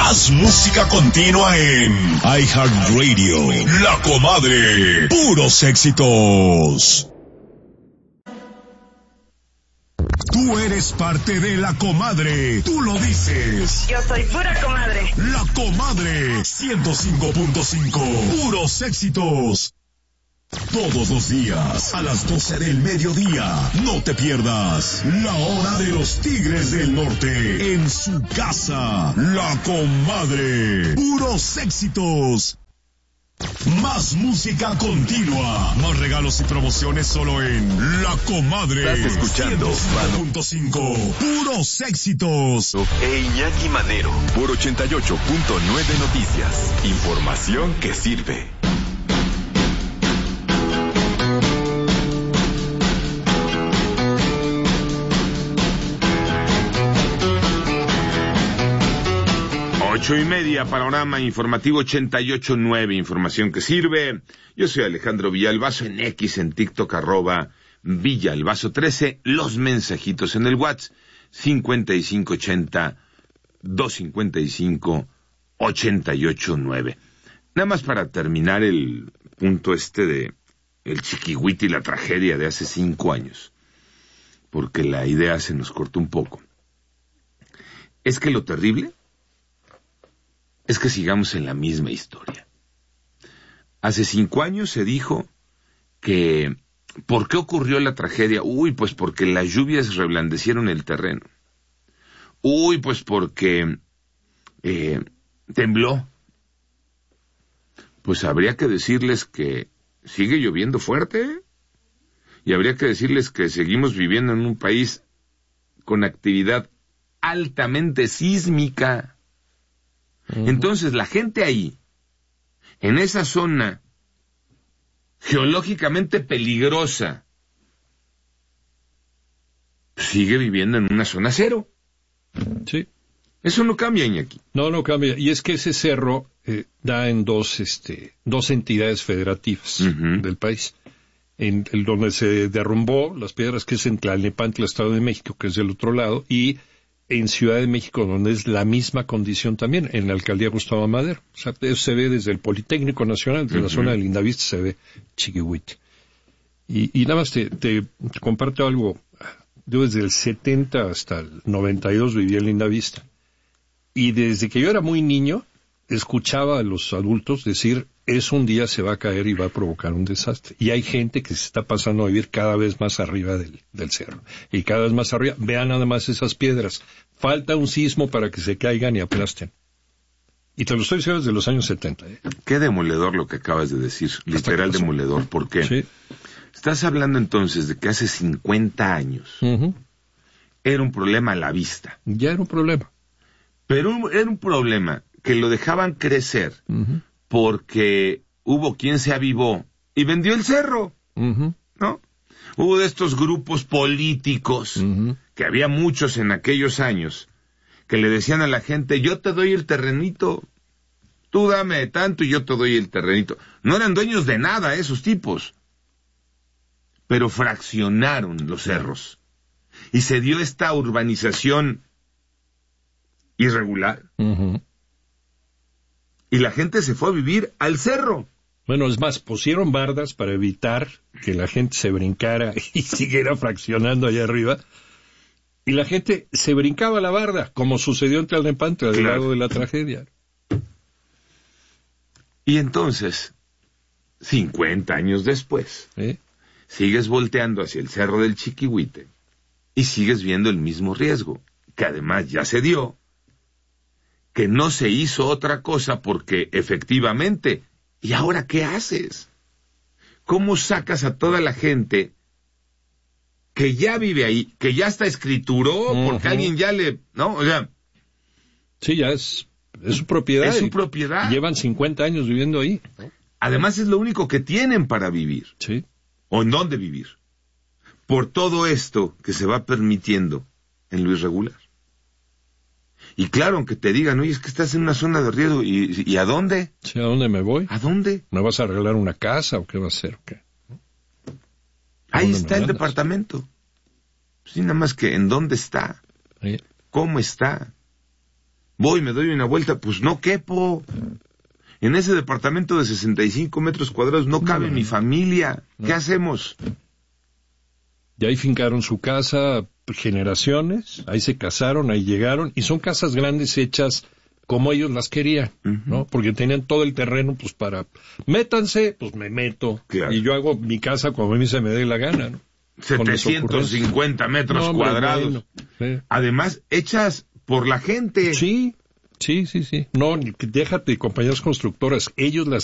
Más música continua en iHeartRadio. La Comadre. Puros éxitos. Tú eres parte de La Comadre. Tú lo dices. Yo soy pura comadre. La Comadre. 105.5. Puros éxitos. Todos los días, a las 12 del mediodía, no te pierdas La Hora de los Tigres del Norte, en su casa, La Comadre. Puros éxitos. Más música continua, más regalos y promociones solo en La Comadre. Estás escuchando 105.5. Puros éxitos. E Iñaki Manero, por 88.9 Noticias. Información que sirve. Ocho y media, panorama informativo 88.9, información que sirve. Yo soy Alejandro Villalbazo, en X, en TikTok, @Villalbazo13, los mensajitos en el WhatsApp, 5580-255-889. Nada más para terminar el punto de el Chiquihuite y la tragedia de hace 5 años, porque la idea se nos cortó un poco. Es que lo terrible es que sigamos en la misma historia. Hace 5 años se dijo que ¿por qué ocurrió la tragedia? Pues porque las lluvias reblandecieron el terreno. Pues porque tembló. Pues habría que decirles que sigue lloviendo fuerte, y habría que decirles que seguimos viviendo en un país con actividad altamente sísmica. Entonces la gente ahí, en esa zona geológicamente peligrosa, sigue viviendo en una zona cero. Sí. Eso no cambia, Iñaki. No cambia. Y es que ese cerro da en dos entidades federativas del país. En el donde se derrumbó las piedras, que es en Tlalnepantla, Estado de México, que es del otro lado, y en Ciudad de México, donde es la misma condición también, en la alcaldía Gustavo Amadero. O sea, eso se ve desde el Politécnico Nacional, de la zona de Lindavista se ve Chiquihuite. Y nada más te comparto algo. Yo desde el 70 hasta el 92 viví en Lindavista. Y desde que yo era muy niño, escuchaba a los adultos decir, un día se va a caer y va a provocar un desastre. Y hay gente que se está pasando a vivir cada vez más arriba del cerro. Y cada vez más arriba, vean nada más esas piedras. Falta un sismo para que se caigan y aplasten. Y te lo estoy diciendo desde los años 70. Qué demoledor lo que acabas de decir, literal demoledor. ¿Por qué? Sí. Estás hablando entonces de que hace 50 años era un problema a la vista. Ya era un problema. Pero era un problema que lo dejaban crecer porque hubo quien se avivó y vendió el cerro, ¿no? Hubo de estos grupos políticos, que había muchos en aquellos años, que le decían a la gente, yo te doy el terrenito, tú dame tanto y yo te doy el terrenito. No eran dueños de nada esos tipos, pero fraccionaron los cerros. Y se dio esta urbanización irregular. Y la gente se fue a vivir al cerro. Bueno, es más, pusieron bardas para evitar que la gente se brincara y siguiera fraccionando allá arriba. Y la gente se brincaba la barda, como sucedió en Tlalnepantla, del lado de la tragedia. Y entonces, 50 años después, sigues volteando hacia el cerro del Chiquihuite y sigues viendo el mismo riesgo, que además ya se dio, que no se hizo otra cosa porque efectivamente, ¿y ahora qué haces? ¿Cómo sacas a toda la gente que ya vive ahí, que ya está escrituró, porque alguien ya ¿no? O sea, sí, ya es su propiedad. Es su propiedad. Llevan 50 años viviendo ahí. Además es lo único que tienen para vivir. Sí. O en dónde vivir. Por todo esto que se va permitiendo en lo irregular. Y claro, aunque te digan, oye, es que estás en una zona de riesgo, ¿y a dónde? Sí, ¿a dónde me voy? ¿A dónde? ¿Me vas a arreglar una casa o qué vas a hacer? ¿O qué? Ahí está el departamento. Sí, nada más que ¿en dónde está? ¿Sí? ¿Cómo está? voy, me doy una vuelta, pues no quepo. En ese departamento de 65 metros cuadrados no cabe mi familia. ¿Qué hacemos? Y ahí fincaron su casa generaciones, ahí se casaron, ahí llegaron, y son casas grandes hechas como ellos las querían, ¿no? Porque tenían todo el terreno, pues para, métanse, pues me meto, claro. Y yo hago mi casa como a mí se me dé la gana, ¿no? 750 metros cuadrados. Bueno, sí. Además, hechas por la gente. Sí. No, déjate, compañías constructoras, ellos las